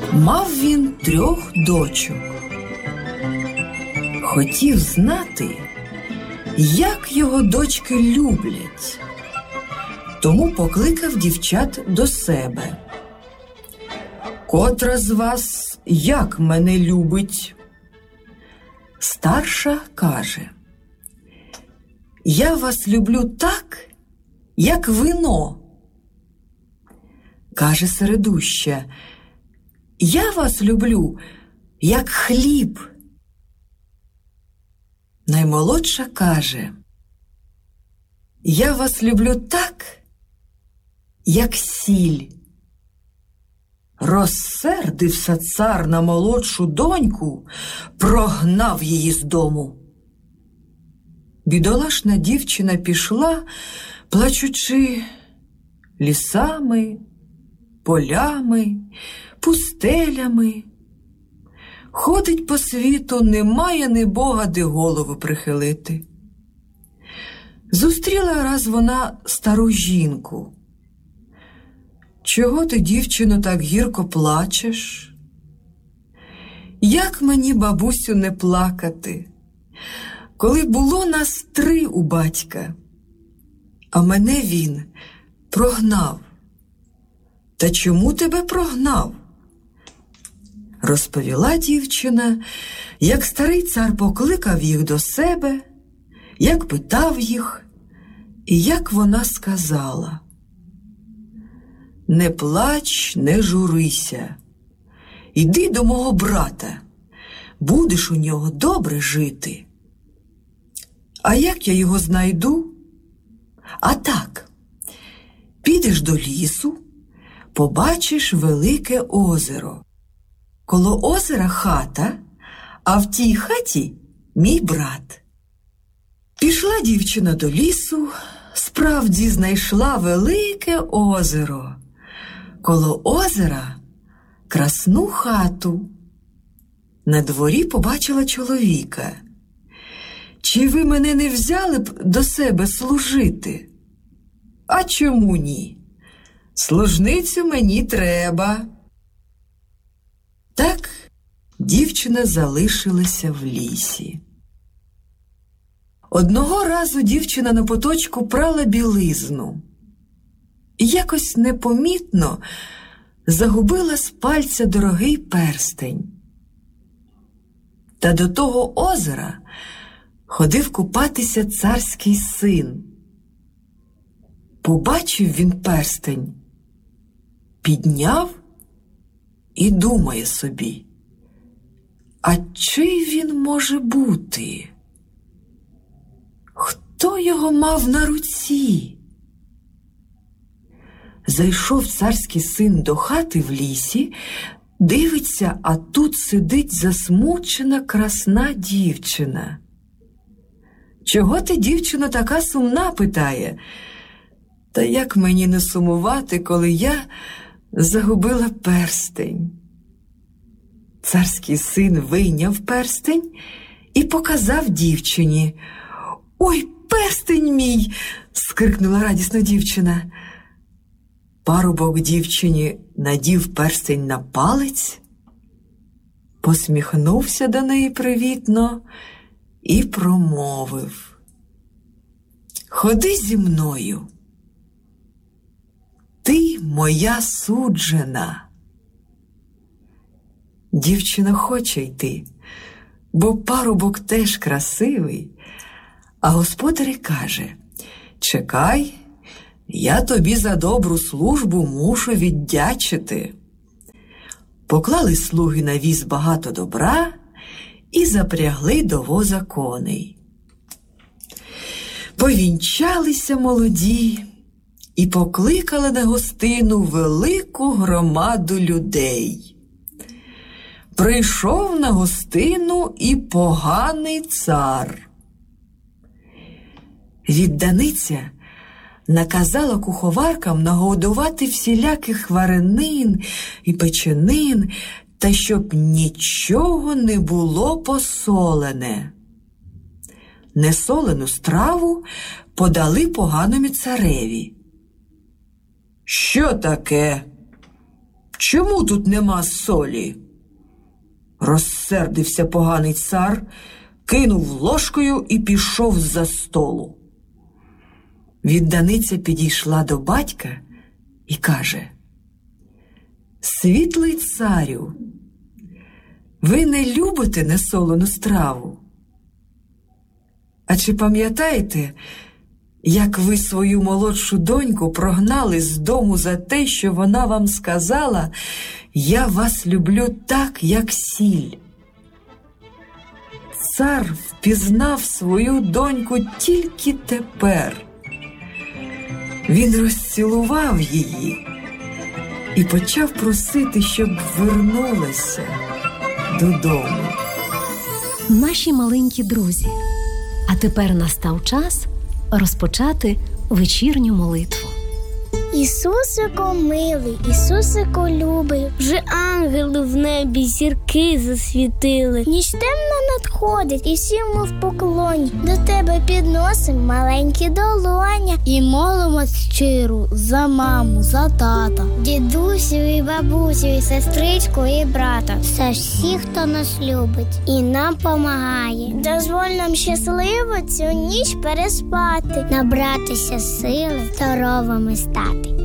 Мав він 3 дочок. Хотів знати, як його дочки люблять, тому покликав дівчат до себе. «Котра з вас як мене любить?» Старша каже: «Я вас люблю так, як вино». Каже середуща: «Я вас люблю, як хліб». Наймолодша каже: «Я вас люблю так, як сіль». Розсердився цар на молодшу доньку, прогнав її з дому. Бідолашна дівчина пішла, плачучи, лісами, полями, пустелями. Ходить по світу, немає ні Бога, де голову прихилити. Зустріла раз вона стару жінку. «Чого ти, дівчино, так гірко плачеш?» «Як мені, бабусю, не плакати, коли було нас 3 у батька, а мене він прогнав». «Та чому тебе прогнав?» Розповіла дівчина, як старий цар покликав їх до себе, як питав їх, і як вона сказала: «Не плач, не журися. Іди до мого брата, будеш у нього добре жити». «А як я його знайду?» «А так, підеш до лісу, побачиш велике озеро. Коло озера хата, а в тій хаті мій брат». Пішла дівчина до лісу, справді знайшла велике озеро. Коло озера красну хату. На дворі побачила чоловіка. «Чи ви мене не взяли б до себе служити?» «А чому ні? Служницю мені треба». Так дівчина залишилася в лісі. Одного разу дівчина на поточку прала білизну. І якось непомітно загубила з пальця дорогий перстень. Та до того озера ходив купатися царський син. Побачив він перстень, підняв і думає собі: «А чий він може бути? Хто його мав на руці?» Зайшов царський син до хати в лісі, дивиться, а тут сидить засмучена красна дівчина. «Чого ти, дівчино, така сумна?» – питає. «Та як мені не сумувати, коли я загубила перстень?» Царський син вийняв перстень і показав дівчині. «Ой, перстень мій!» – скрикнула радісно дівчина. Парубок дівчині надів перстень на палець, посміхнувся до неї привітно і промовив: «Ходи зі мною, ти моя суджена». Дівчина хоче йти, бо парубок теж красивий, а господар і каже: «Чекай, я тобі за добру службу мушу віддячити». Поклали слуги на віз багато добра і запрягли до воза коней. Повінчалися молоді і покликали на гостину велику громаду людей. Прийшов на гостину і поганий цар. Відданиця наказала куховаркам нагодувати всіляких варенин і печенин, та щоб нічого не було посолене. Несолену страву подали поганому цареві. «Що таке? чому тут нема солі? Розсердився поганий цар, кинув ложкою і пішов з-за столу. Відданиця підійшла до батька і каже: «Світлий царю, ви не любите несолену страву? А чи пам'ятаєте, як ви свою молодшу доньку прогнали з дому за те, що вона вам сказала: «Я вас люблю так, як сіль»?» Цар впізнав свою доньку тільки тепер. Він розцілував її і почав просити, щоб вернулася додому. Наші маленькі друзі, а тепер настав час розпочати вечірню молитву. Ісусико милий, Ісусико любий, вже ангели в небі зірки засвітили. Ніч темна надходить, і всі ми в поклоні. До тебе підносим маленькі долоня і молимо щиру за маму, за тата, дідусю і бабусю, і сестричку, і брата, за всіх, хто нас любить і нам помагає. Дозволь нам щасливо цю ніч переспати, набратися сили, здоровими стати.